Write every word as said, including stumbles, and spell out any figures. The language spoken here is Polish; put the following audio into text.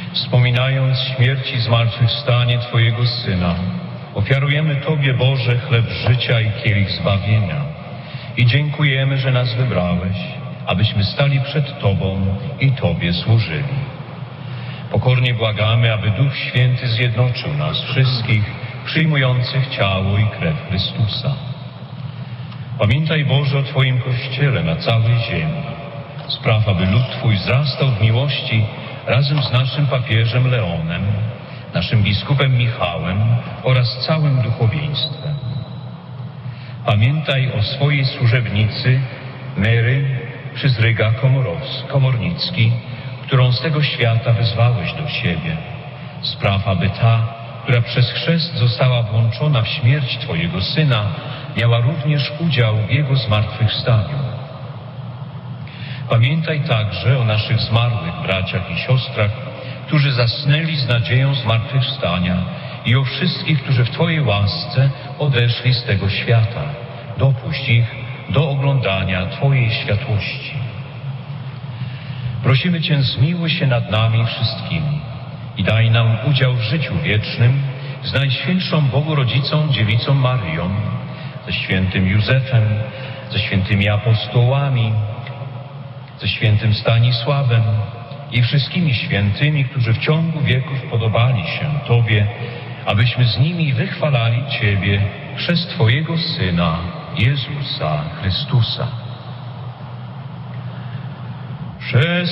Wspominając śmierć i zmartwychwstanie Twojego Syna, ofiarujemy Tobie, Boże, chleb życia i kielich zbawienia i dziękujemy, że nas wybrałeś, abyśmy stali przed Tobą i Tobie służyli. Pokornie błagamy, aby Duch Święty zjednoczył nas wszystkich, przyjmujących ciało i krew Chrystusa. Pamiętaj, Boże, o Twoim Kościele na całej ziemi. Spraw, aby lud Twój wzrastał w miłości razem z naszym papieżem Leonem, naszym biskupem Michałem oraz całym duchowieństwem. Pamiętaj o swojej służebnicy Mary Przyzryga Komornicki, którą z tego świata wezwałeś do siebie. Spraw, aby ta, która przez chrzest została włączona w śmierć Twojego Syna, miała również udział w Jego zmartwychwstaniu. Pamiętaj także o naszych zmarłych braciach i siostrach, którzy zasnęli z nadzieją zmartwychwstania i o wszystkich, którzy w Twojej łasce odeszli z tego świata. Dopuść ich do oglądania Twojej światłości. Prosimy Cię, zmiłuj się nad nami wszystkimi i daj nam udział w życiu wiecznym z Najświętszą Bogu Rodzicą, Dziewicą Maryją, ze świętym Józefem, ze świętymi apostołami, ze świętym Stanisławem i wszystkimi świętymi, którzy w ciągu wieków podobali się Tobie, abyśmy z nimi wychwalali Ciebie przez Twojego Syna, Jezusa Chrystusa. Przez